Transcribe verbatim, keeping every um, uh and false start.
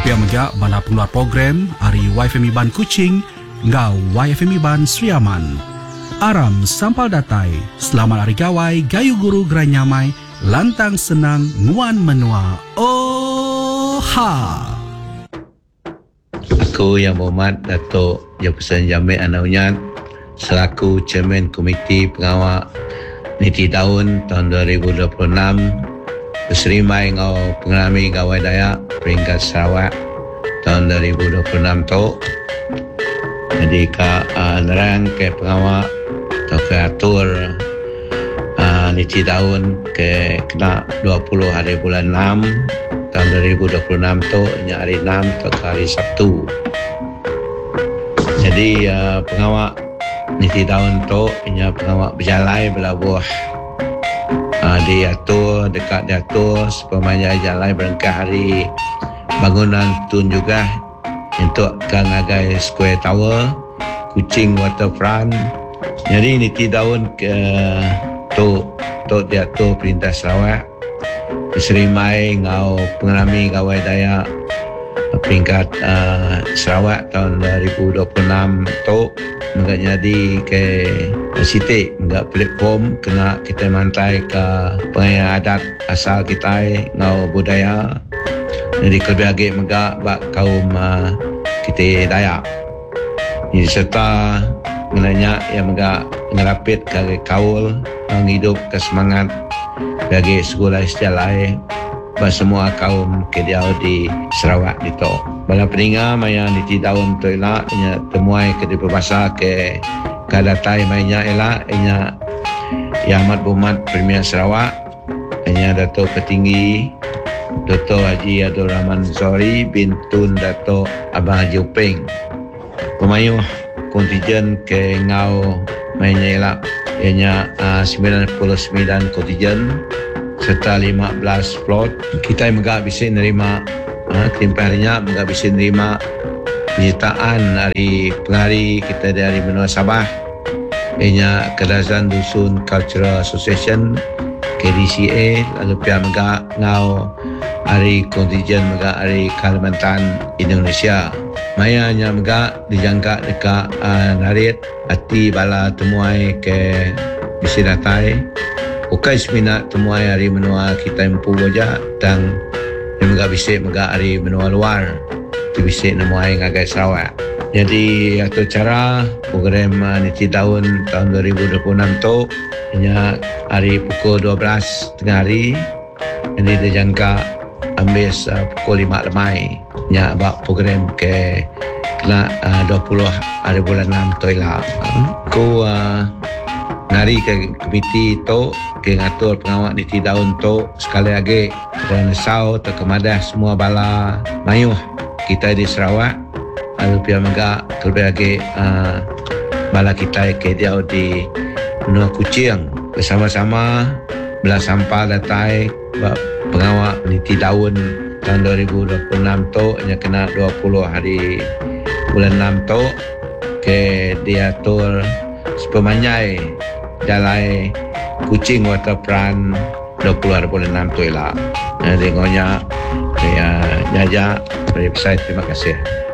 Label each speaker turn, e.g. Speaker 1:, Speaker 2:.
Speaker 1: pihak megak bala pengeluar program ari Y F M Iban Kuching ngau Y F M Iban Sriaman. Aram sampal datai, selamat hari gawai, gayu guru geranyamai, lantang senang, nguan menua. Oh ha!
Speaker 2: Aku Yang Berhormat Datuk Jabatan Jamil Anaunyat selaku Chairman Komiti Pengawal Niti Daun tahun dua ribu dua puluh enam berserimai ngau pengalami gawai Dayak peringkat Sarawak tahun dua ribu dua puluh enam tu. Jadi ka uh, nerang ke pengawal atau ke atur uh, Niti Daun ke kena dua puluh hari bulan enam tahun dua ribu dua puluh enam tu, nya hari enam atau hari Sabtu. Jadi uh, pengawal Niti Daun tu nya pengawal berjalai belabuh uh, diatur dekat diatur supaya jalai berengkah hari bangunan tun juga untuk Gang Agai Square Tower, Kuching Waterfront. Jadi Niti Daun ke tu tu diatur Perintah Sarawak diserimai ngau pengalami gawai Dayak peringkat uh, Sarawak tahun dua ribu dua puluh enam tu enggak jadi ke sitik enggak platform kena kita mantai ke pengaya adat asal kita ngau budaya. Jadi kelebih agak megak bak kaum uh, kita Dayak. Jadi serta menanya yang megak ngerapit ke kaul menghidup ke semangat bagi sekolah sejalai bagi semua kaum kediau di Sarawak itu. Bala peninga maya Niti Daun tu elak nya temuai ke di berbahasa ke kadatai mainnya elak nya Yang Amat Berhormat Premier Sarawak nya Datuk Petinggi Dato' Haji Abdul Rahman Zori bin Tun Dato' Abang Haji Upeng. Pemayuh kontijen ke ngau mainnya elak ianya uh, sembilan puluh sembilan kontijen serta lima belas plot. Kita megak bisa nerima uh, kelimpahannya megak bisa nerima penyertaan dari pengari kita dari benua Sabah ianya Kedazan Dusun Cultural Association K D C A, lalu pihak megak ngau hari kontijen megak hari Kalimantan Indonesia. Maya nya megak dijangka dekat uh, narit hati bala temuai ke bisi datai. Ukai seminat temuai hari menua kita empu wajah dan yang megak bisi megak hari menua luar tu bisi nemuai ngagai Sarawak. Jadi atau cara program uh, Niti Daun tahun dua ribu dua puluh enam tu nya hari pukul dua belas tengah hari. Ini dijangka ambil uh, pukul lima lemai nya bak program ke kena uh, dua puluh hari bulan enam tu lah. Aku uh, nari ke komiti tu ke ngatur pengawal Niti Daun tu sekali lagi dan sau terkemadah semua bala mayuh kita di Sarawak lalu pihak megak terlebih lagi uh, bala kita ke dia di benua Kuching bersama-sama belah sampah datai pengawal Niti Daun tahun dua ribu dua puluh enam tu nya kena dua puluh hari bulan enam tu ke diatur sepemanyai jalai Kuching Waterfront dua puluh hari bulan enam tu lah. Jadi ngonya ya jaja dari saya terima kasih.